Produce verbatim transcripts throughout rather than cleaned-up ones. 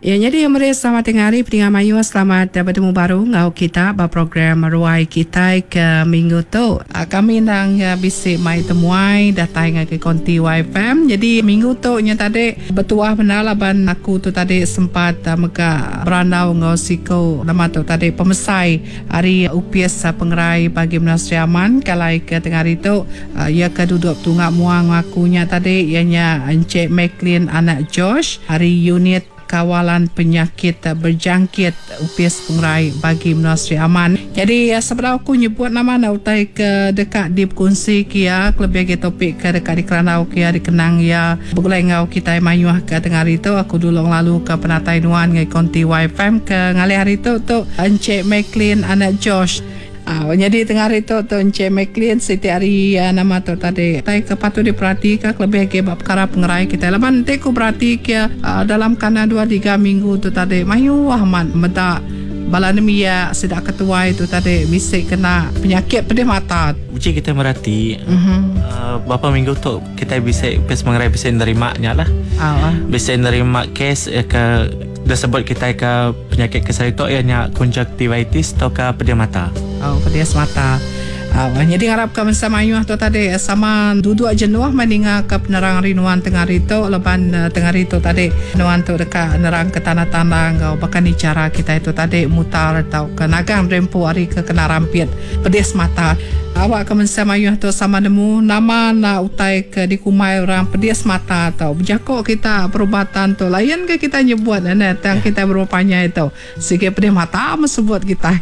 Ya, jadi yang mereka selamat tengah hari pendengar Mayu, selamat bertemu baru ngau kita berprogram meruai kita ke minggu tu. Kami nang bisik mai temuai datang ke konti Y F M. Jadi minggu tu nya tadi bertuah benar ban aku tu tadi sempat mega berandau ngau siko nama tu tadi pemesai hari upias pengerai bagi Menasri Aman kalai ke tengah hari tu ia ke duduk tungak muang akunya tadi ianya Encik McLean anak Josh hari unit kawalan penyakit berjangkit upias pengerai bagi Menasri Aman. Jadi sebenarnya aku nyebut nama nak utai ke dekat di berkongsi kia lebih ke topik ke dekat di keranau kia dikenang ya bergulai ngau kita mayuah ke tengah hari tu aku dulu lalu ke penatai nuan ngai konti Y F M ke ngalih hari tu tu Encik McLean anak Josh. Ah, jadi tengah hari tu tu Encik McLean setiap hari uh, nama tu tadi tai ke patut diperhatikan lebih ke perkara pengerai kita. Laban nanti aku perhati ke uh, dalam kana dua tiga minggu tu tadi mayu Ahmad meda balanemi ya sedak ketua itu tadi bisik kena penyakit pedih mata. Uji kita merhati uh-huh. uh, beberapa minggu tu kita bisa pes mengerai bisa nerimanya lah. Ah, uh. Bisa nerima kes ya, ke dah sebut kita ke penyakit kesal itu ianya konjektivitis atau ke pedih mata. Oh, pedih mata. Uh, jadi harapkan bersama ayuh tu tadi sama duduk jenuh meninga ke penerang rinuan tengah itu leban uh, tengah itu tadi nuan tu dekat nerang ke tanah-tanah ngau bahkan ni cara kita itu tadi mutar atau ke nagang rempu hari ke kena rampit pedih mata. Awak ke bersama ayuh tu sama nemu nama nak utai ke dikumai orang pedih mata atau berjakok kita perubatan tu lain ke kita nyebut nah tang kita berupanya itu sikit pedih mata mesebut kita.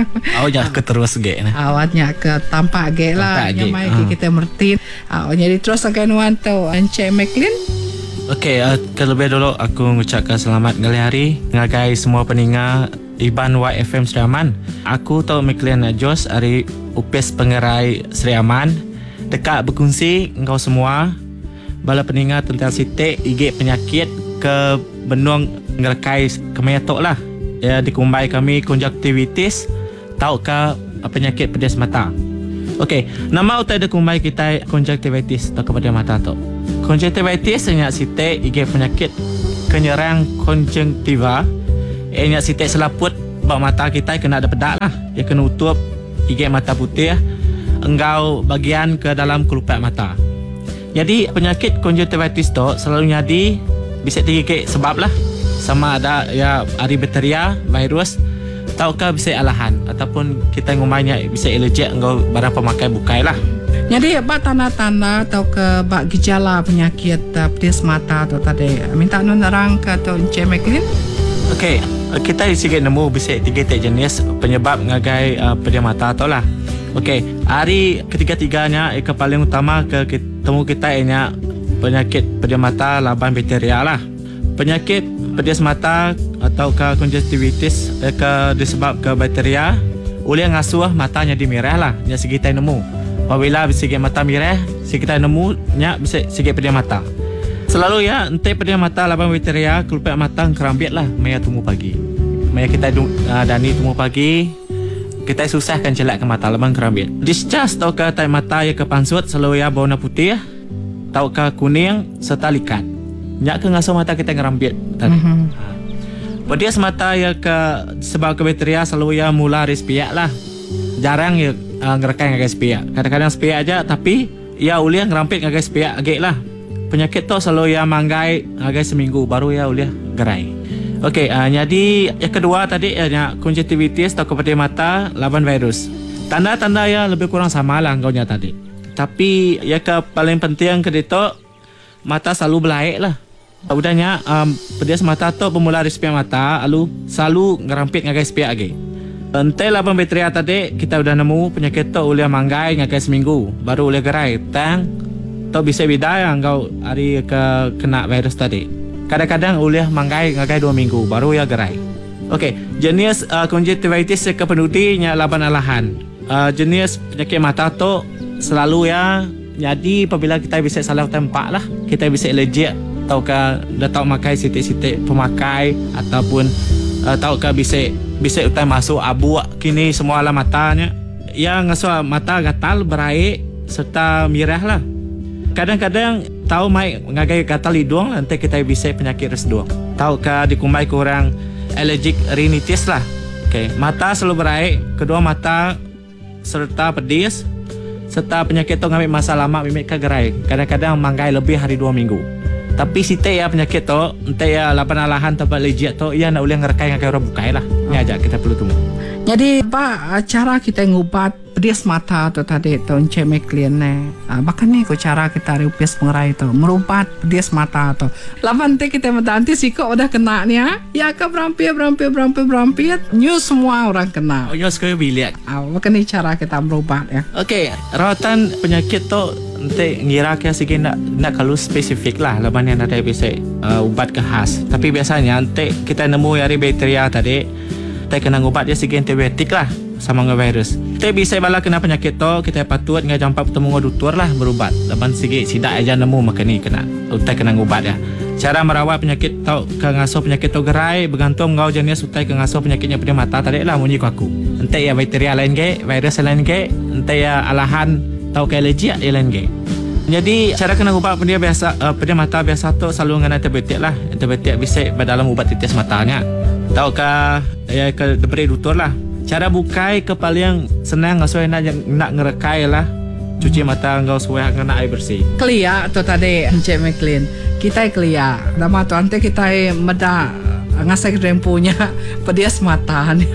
Awak keterus ge nah. Awaknya ke tampak ge lah yang mai uh. kita merti. Ah, jadi terus akan nuan tu Encik McLean. Okey, uh, terlebih dulu aku mengucapkan selamat ngali hari ngagai semua pendengar Iban Y F M Sri Aman. Aku tahu McLean Jos hari upis pengerai Sri Aman dekat berkongsi engkau semua bala pendengar tentang sitik igek penyakit ke benung ngerakai kemetok lah. Ya dikumbai kami konjektivitis tahu ke penyakit pedih mata. Okey, nama utai dikumbai kita konjektivitis atau pedih mata tu. Konjektivitis hanya sitik igek penyakit kenyerang konjektiva. Ianya sitik selaput bak mata kita kena ada pedak lah. Ia kena utup igek mata putih enggau bagian ke dalam kelopak mata. Jadi penyakit konjektivitis tu selalu jadi bisa tiga sebab lah. Sama ada ya ari bakteria, virus ataukah bisa alahan ataupun kita ngumanya bisa alergik enggau barang pemakai bukai lah. Jadi bak tanda-tanda atau ke bak gejala penyakit uh, pedih mata tu tadi minta nun nerang ke tu Encik McLean. Okey, kita sikit nemu bisa tiga jenis penyebab ngagai uh, pedih mata tu lah. Okey, hari ketiga-tiganya yang paling utama ke temu kita ianya penyakit pedih mata laban bakteria lah. Penyakit pedih mata atau ke konjektivitis eh, ke disebab ke bakteria oleh ngasuh matanya di merah lah. Nya segitai nemu. Apabila sikit mata merah, sekitar nemu nya bisa sikit pedih mata. Selalu ya, ente pedih mata laban bakteria kelopak mata kerambit lah maya temu pagi. Maya kita uh, dani temu pagi, kita susahkan celak ke mata laban kerambit. Discharge tau ke tai mata ya ke pansut selalu ya warna putih, tau ke kuning serta likat. Nyak ke ngasuh mata kita kerambit tadi. Mm-hmm. Pedih mata ya ke sebab ke bakteria selalu ya mula respiak lah. Jarang ya uh, ngerakai ngagai spiak. Kadang-kadang spiak aja tapi ya uliah ngerampit ngagai spiak agak lah. Penyakit tu selalu ya manggai agak seminggu baru ya uliah gerai. Okey, uh, jadi yang kedua tadi ya konjektivitis atau pedih mata laban virus. Tanda-tanda ya lebih kurang sama lah engkaunya tadi. Tapi ya ke paling penting ke itu mata selalu belaik lah. Udahnya um, pedih mata tu bermula dari spiak mata lalu selalu ngerampit ngagai spiak agak. Entai laban bakteria tadi kita udah nemu penyakit tu uliah manggai ngagai seminggu baru uliah gerai. Tang atau bisa beda yang kau hari ke kena virus tadi. Kadang-kadang uliah manggai ngagai dua minggu baru ya gerai. Okey, jenis uh, konjektivitis ke penutinya laban alahan. Uh, jenis penyakit mata tu selalu ya jadi apabila kita bisa salah tempat lah, kita bisa alergik atau ke dah tahu makai sitik-sitik pemakai ataupun uh, tahu ke bisa bisa utai masuk abu kini semua alam matanya. Yang ngasuh mata gatal berair serta mirah lah. Kadang-kadang tahu mai ngagai gatal hidung nanti kita bisa penyakit resdung. Tahu ke dikumbai kurang allergic rhinitis lah. Okey, mata selalu berai, kedua mata serta pedis serta penyakit tu ngambil masa lama mimik ke gerai. Kadang-kadang manggai lebih hari dua minggu. Tapi site ya penyakit tu, ente ya lapan alahan tempat legit tu, ia nak boleh ngerekai ngagai orang bukai lah. Ini aja kita perlu tunggu. Jadi apa cara kita ngubat pedis mata tu tadi tu Encik Maclean ni? Ah, bahkan ni ko cara kita riupis pengerai tu merubat pedis mata tu. Lapan te kita menanti siko udah kena ni ya. Ya ke berampir berampir berampir berampir. New semua orang kena. Oh, ya sekali bilik. Ah, bahkan ni cara kita merubat ya. Okey, rawatan penyakit tu nanti ngira ke sikit nak nak kalau spesifik lah laban yang ada bisa uh, ubat ke khas. Tapi biasanya nanti kita nemu dari bakteria tadi, kita kena ubat dia sikit antibiotik lah sama dengan virus. Kita bisa bala kena penyakit tu, kita patut ngah jampak bertemu dengan doktor lah berubat. Laban sikit sidak aja nemu maka ni kena kita kena ubat ya. Cara merawat penyakit tu ke ngasuh penyakit tu gerai bergantung ngau jenis utai ke ngasuh penyakitnya pada mata tadi lah munyi ku aku. Nanti ya bakteria lain ke, virus lain ke, nanti ya alahan tahu ke alergi dia lain ke. Jadi cara kena ubat pedia biasa uh, pedia mata biasa tu selalu dengan antibiotik lah. Antibiotik bisa dalam ubat titis matanya. Tahu ke ya ke diberi doktor lah. Cara bukai ke paling senang ngasuh nak nak ngerekai lah. Cuci mata engkau supaya kena air bersih. Kelia tu tadi Encik Maclean. Kita kelia. Nama tu nanti kita meda ngasai rempunya pedis mata ni.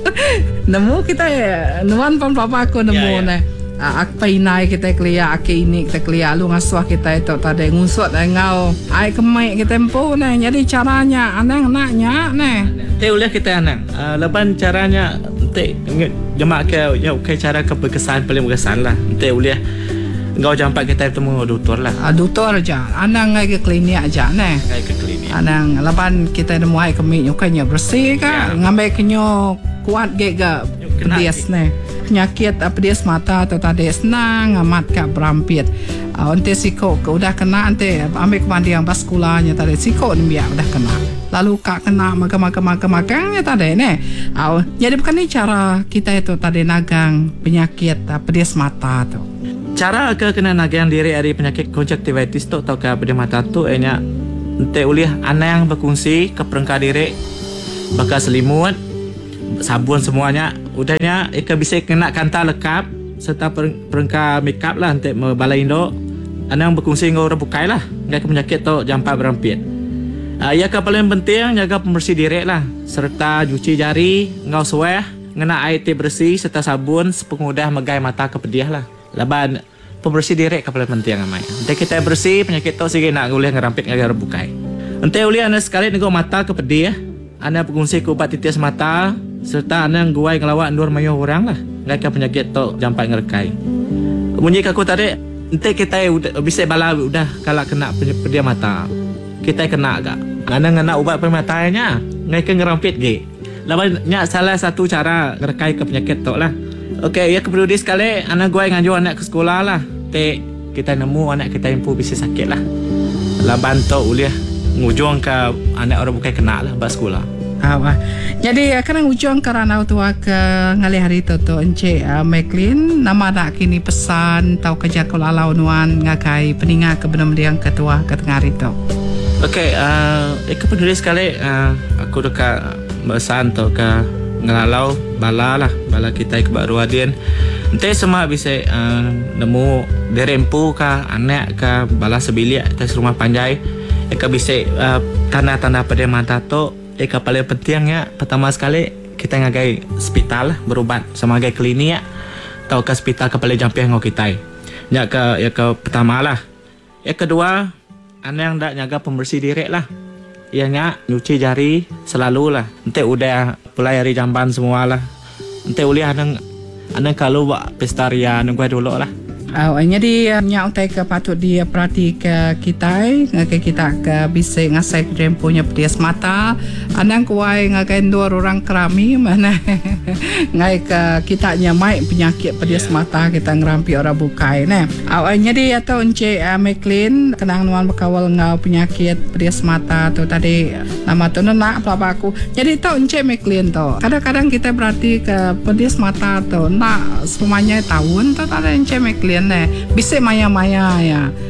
Nemu kita nuan pun papa aku nemu ya, ya. ni. Ak painai kita kelia, ak ini kita kelia, lu ngasuh kita itu tadi ngusut engau, ai kemai kita empu ni. Jadi caranya anang naknya ni. Teh boleh kita anang. Uh, leban caranya teh jemaah ke ya okay, cara keberkesan paling berkesan lah. Teh boleh engkau jampak kita bertemu doktor lah. Uh, doktor aja, anang ngai ke klinik aja ni. Ngai ke klinik. Anang leban kita nemu ai kemai nyukanya bersih ka, ya. Ngambil kenyo kuat ge ga pedis ni. Penyakit pedis mata tu tadi senang amat kak berampit. Uh, ante siko ke udah kena ante ambil kemandian baskulanya tadi siko ni biar udah kena. Lalu kak kena makan-makan-makan-makannya tadi ni. Uh, jadi bukan ni cara kita itu tadi nagang penyakit uh, pedis mata tu. Cara ke kena nagang diri dari penyakit konjektivitis tu atau ke pedis mata tu enya ente ulih anang berkongsi ke perengkah diri bakal selimut sabun semuanya udahnya eka bisa kena kanta lekap serta perengkah make up lah untuk balai indo anang berkongsi dengan orang bukai lah nggak penyakit tu jampak berampit. Uh, ia ke paling penting jaga pembersih diri lah serta cuci jari ngau sueh ngena air teh bersih serta sabun sepengudah megai mata ke pediah lah laban pembersih diri ke paling penting amai. Nanti kita bersih penyakit tu sikit nak boleh ngerampit ngagar bukai. Nanti boleh anda sekali nego mata ke pediah anda berkongsi ke ubat titis mata serta anda guai ngelawak nur mayo orang lah ngaka penyakit tu jampai ngerekai. Bunyi aku tadi ente kita udah bisa bala udah kalau kena pedia mata kita kena agak anda ngena ubat pematanya ngaka ngerampit ge lawannya salah satu cara ngerekai ke penyakit tu lah. Okey ya keperlu di sekali anda guai ngaju anak ke sekolah lah te kita nemu anak kita impu bisa sakit lah laban tu uliah ngujung ke anak orang bukan kena lah bas sekolah. Awak. Jadi kadang ujung kerana tua ke ngali hari tu tu Encik uh, Maclean nama nak kini pesan tau kerja kulalau nuan ngakai peninga ke benar yang ketua ke tengah hari tu. Okey, uh, aku peduli sekali uh, aku dekat pesan tau ke ngalalau bala lah bala kita ke baru adin. Ente semua bisa uh, nemu derempu ke anak ke bala sebilik atas rumah panjai. Eka bisa uh, tanda-tanda pada mata tu eka paling pentingnya pertama sekali kita ngagai hospital berubat sama ngagai klinik atau ke hospital ke paling jampiah ngau kita. Ya ke ya ke pertama lah. Yang kedua anda yang dak jaga pembersih diri lah. Ianya nyuci jari selalu lah. Nanti udah mulai hari jamban semua lah. Nanti uli anda anda kalau buat pesta ria anda gua dulu lah. Uh, jadi nyak utai ke patut dia perhati ke kita ke kita ke bisa ngasai krem punya pedis mata anang kuai ngakai dua orang kerami mana ngai ke kita nyamai penyakit pedis yeah. mata kita ngerampi orang bukai nah awak jadi atau Encik uh, Maclean kenang nuan berkawal ngau penyakit pedis mata tu tadi nama tu nak apa aku jadi tu Encik Maclean tu kadang-kadang kita berarti ke pedis mata tu nak semuanya tahun tu tadi Encik Maclean bisa maya-maya ya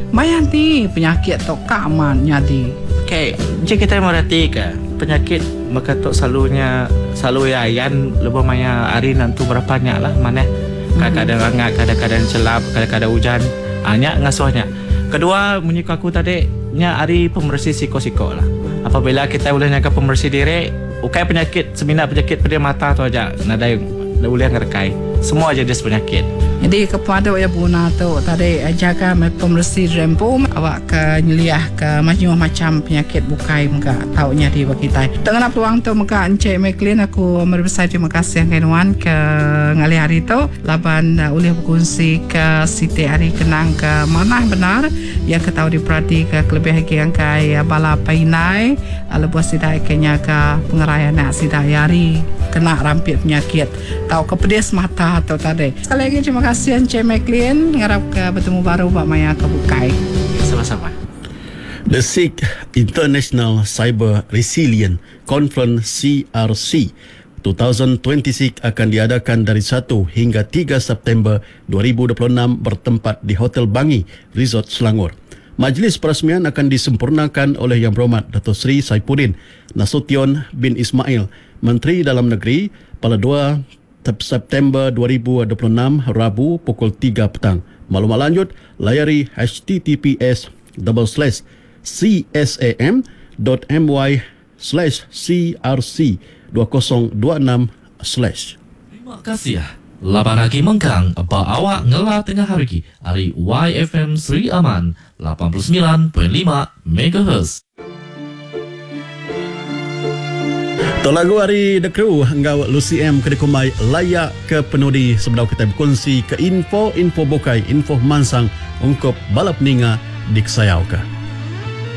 Mayan ni penyakit tu kaman jadi. Okay, jika kita merhati ke penyakit maka tu selalunya selalu ya yan lebih maya hari nanti berapa banyak lah mana kadang-kadang hangat, kadang-kadang celap, kadang-kadang hujan hanya ngasuhnya. Kedua menyuka aku tadi nya hari pembersih siko-siko lah. Apabila kita boleh jaga pembersih diri, ukai penyakit seminat penyakit pada mata tu aja nada yang boleh ngerkai semua jenis penyakit. Jadi kepada ya buna tu tadi jaga pembersih rempu awak ke nyeliah ke macam-macam penyakit bukai muka taunya di kita. Dengan peluang tu muka Encik Meklin aku berbesar terima kasih kenuan ke ngali hari tu laban uh, boleh berkongsi ke Siti hari kenang ke mana benar yang ke tahu diperhati ke kelebihan yang kai bala painai lepas sidai kenya ke pengerayaan nak sidai hari kena rampit penyakit tahu kepedes mata tu tadi. Sekali lagi terima kasih Encik Meklin ngarap ke bertemu baru Pak Maya ke Bukai. Sama-sama. The SIG International Cyber Resilient Conference C R C dua ribu dua puluh enam akan diadakan dari satu hingga tiga September dua ribu dua puluh enam bertempat di Hotel Bangi, Resort Selangor. Majlis peresmian akan disempurnakan oleh Yang Berhormat Dato' Seri Saifuddin Nasution bin Ismail, Menteri Dalam Negeri pada dua September dua ribu dua puluh enam Rabu pukul tiga petang. Maklumat lanjut layari h t t p s double slash c s a m dot m y slash c r c dua ribu dua puluh enam slash. Terima kasih. Lapan lagi mengkang apa awak ngelah tengah hari hari Y F M Sri Aman lapan puluh sembilan perpuluhan lima megahertz. To lagu hari The Crew engkau Lucy M kedekumai layak ke penudi sebelum kita berkongsi ke info-info bokai, info mansang ungkap balap ninga dik sayau ke.